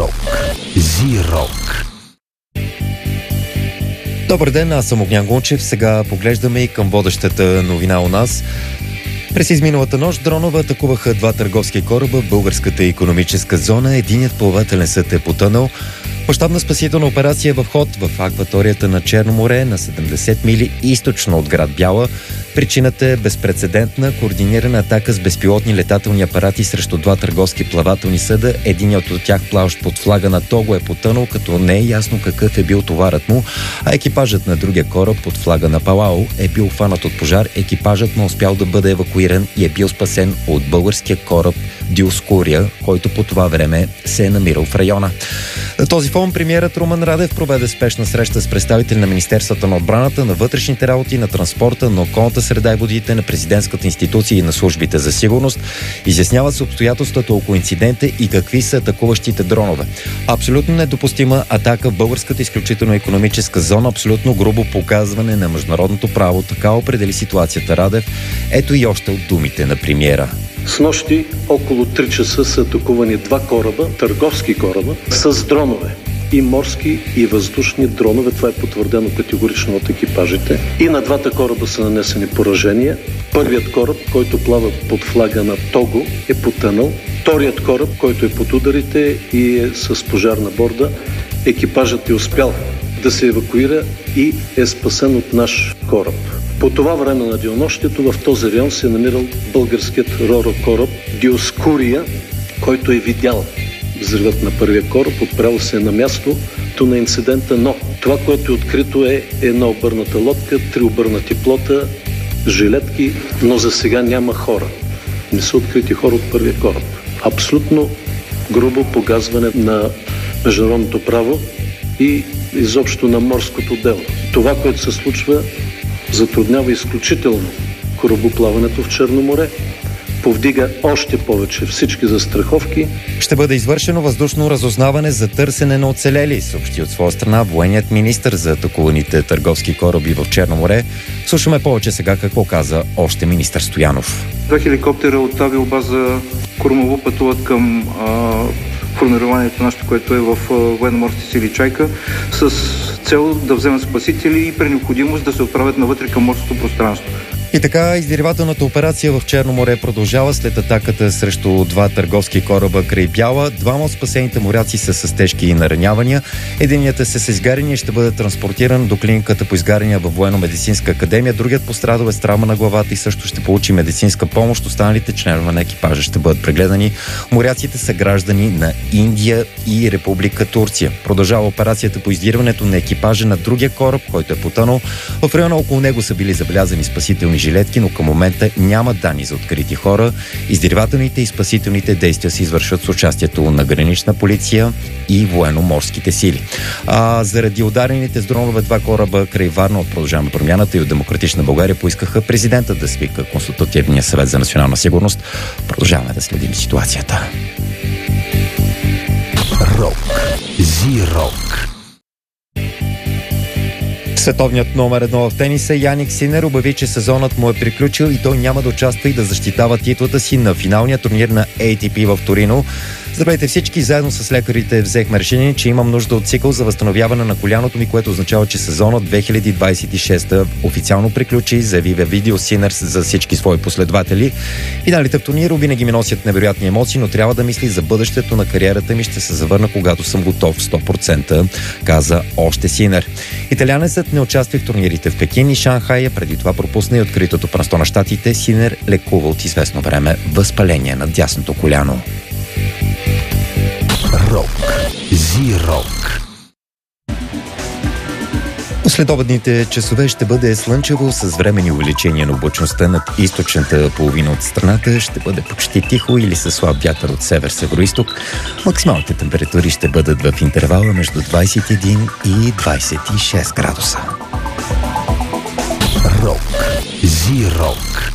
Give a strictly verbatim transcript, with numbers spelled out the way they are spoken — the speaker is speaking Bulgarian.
Рок. Зи-рок. Добър ден, аз съм Огнян Гунчев. Сега поглеждаме и към водещата новина у нас. През изминалата нощ дронове атакуваха два търговски кораба в българската икономическа зона. Единият плавателен съд е потънал. Мащабна спасителна операция е в ход в акваторията на Черно море на седемдесет мили източно от град Бяла. Причината е безпрецедентна координирана атака с безпилотни летателни апарати срещу два търговски плавателни съда. Единият от тях, плаващ под флага на Того, е потънал, като не е ясно какъв е бил товарът му, а екипажът на другия кораб под флага на Палао е бил хванат от пожар. Екипажът му успял да бъде евакуиран и е бил спасен от българския кораб Диоскурия, който по това време се е намирал в района. На този фон премиерът Румен Радев проведе спешна среща с представители на Министерствата на отбраната, на вътрешните работи, на транспорта, на околната среда и водите, на президентската институция и на службите за сигурност. Изясняват се обстоятелствата около инцидента и какви са атакуващите дронове. Абсолютно недопустима атака в българската изключително икономическа зона, абсолютно грубо показване на международното право. Така определи ситуацията Радев. Ето и още от думите на премиера. Снощи около три часа са атакувани два кораба, търговски кораба, с дронове. И морски, и въздушни дронове. Това е потвърдено категорично от екипажите. И на двата кораба са нанесени поражения. Първият кораб, който плава под флага на Того, е потънал. Вторият кораб, който е под ударите и е с пожар на борда, екипажът е успял да се евакуира и е спасен от наш кораб. По това време на денонощието в този район се е намирал българският роро кораб Диоскурия, който е видял взривът на първия кораб, отправил се на мястото на инцидента, но това, което е открито, е една обърната лодка, три обърнати плота, жилетки, но за сега няма хора. Не са открити хора от първия кораб. Абсолютно грубо погазване на международното право и изобщо на морското дело. Това, което се случва, затруднява изключително корабоплаването в Черно море, повдига още повече всички застраховки. Ще бъде извършено въздушно разузнаване за търсене на оцелели, съобщи от своя страна военният министър за атакуваните търговски кораби в Черно море. Слушаме повече сега какво каза още министър Стоянов. Два хеликоптера от авиобаза Кормово пътуват към а, формированието нашето, което е в военно-морските сили Чайка, с цел да вземат спасители и при необходимост да се отправят навътре към морското пространство. И така, издирвателната операция в Черно море продължава след атаката срещу два търговски кораба край Бяла. Двама от спасените моряци са с тежки наранявания. Единият е с изгаряния и ще бъде транспортиран до клиниката по изгаряния във Военно-медицинска академия. Другият пострадал е с травма на главата и също ще получи медицинска помощ. Останалите членове на екипажа ще бъдат прегледани. Моряците са граждани на Индия и Република Турция. Продължава операцията по издирването на екипажа на другия кораб, който е потънал. В района около него са били забелязани спасителни жилетки, но към момента няма данни за открити хора. Издирвателните и спасителните действия се извършват с участието на гранична полиция и военно-морските сили. А заради ударените с дронове два кораба край Варна от Продължаваме промяната и от Демократична България поискаха президента да свика Консултативния съвет за национална сигурност. Продължаваме да следим ситуацията. Рок. Зи-рок. Световният номер едно в тениса Яник Синер обяви, че сезонът му е приключил и той няма да участва и да защитава титлата си на финалния турнир на Ей Ти Пи в Торино. Здравейте всички, заедно с лекарите взехме решение, че имам нужда от цикъл за възстановяване на коляното ми, което означава, че сезонът две хиляди двадесет и шеста официално приключи, заяви във видео Синер за всички свои последователи. Финалите в турнира винаги ми носят невероятни емоции, но трябва да мисли за бъдещето на кариерата ми, ще се завърна, когато съм готов сто процента, каза още Синер. Италианецът не участва в турнирите в Пекин и Шанхай, а преди това пропусна и откритото първенство на щатите. Синер лекува от известно време възпаление на дясното коляно. Рок. Зи-рок. Следобедните часове ще бъде слънчево с временни увеличения на облачността над източната половина от страната. Ще бъде почти тихо или със слаб вятър от север-североизток. Максималните температури ще бъдат в интервала между двадесет и един и двадесет и шест градуса. Рок. Зи-рок.